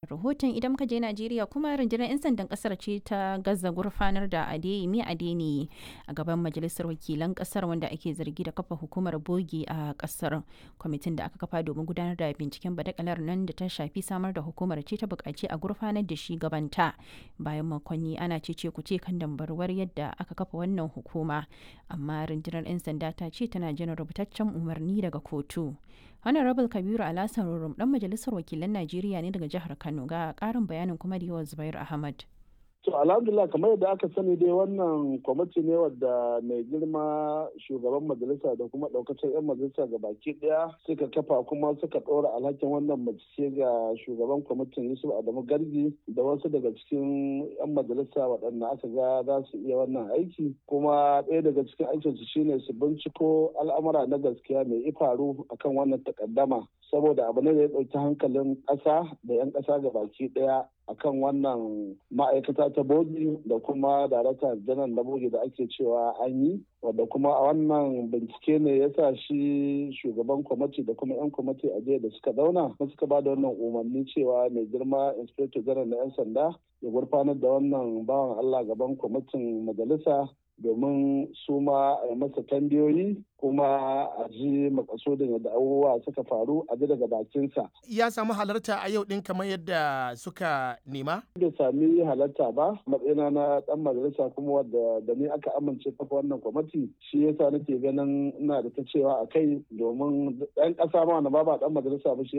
rahoton. Idan muka je Najeriya kuma rundunar 'yan sandan kasar ce ta gaza gurfanar da Adeyemi Adeniyi a gaban majalisar wakilan kasar wanda ake zargi da kafa hukumar bogi a kasar. Kwamitin da aka kafa domin gudanar da binciken badakalar nan da ta shafi samar da hukumar ce ta buƙaci a gurfanar da shi gabanta bayan makonni ana cece kuce kan dambarwar yadda aka kafa wannan hukuma, amma rundunar 'yan sanda ta ce tana jiran rubutaccen umarni daga kotu. Honorable Kabiru Alhassan Rurum dan majalisar wakilan Najeriya ne daga jihar Kano, ga karin bayanin kuma da yawan Zubair Ahmad. To alhamdulillah, kamar yadda aka sani dai wannan kwamiti ne wadda mai girma shugaban majalisa da kuma daukacin 'yan majalisa ga baki daya suka kafa kuma suka ɗora alhakin wannan mace ga shugaban kwamitin Yusuf Adamu Gargi da wasu daga cikin 'yan majalisa waɗanda aka ga za su iya wannan aiki, kuma ɗaya daga cikin aikinsu shine su binciko al'amura na gaskiya mai ifaru akan wannan takaddama, saboda abu ne da ya ɗauki hankalin ƙasa da 'yan ƙasa ga baki daya akan wannan ma'aikata ta bogi da kuma darakta janar na bogi da ake cewa an yi, wadda kuma a wannan bincike ne ya sa shi shugaban kwamiti da kuma 'yan kwamiti a jiya da suka zauna suka ba da wannan umarni cewa mai girma inspector janar na 'yan sanda ya gurfanar da wannan bawan Allah gaban kwamitin majalisa domin su ma a masa tambayoyi kuma a ji makasudin yadda abubuwa suka faru a ji daga bakinsa. Ya samu halarta a yau ɗin kamar yadda suka nema? Bai sami halarta ba, matsayina na ɗan majalisa kuma wadda da ni aka amince kafa wannan kwamiti, shi yasa nake ganin ina da ta cewa a kai, domin ɗan ƙasa ma wanda ba ɗan majalisa ba shi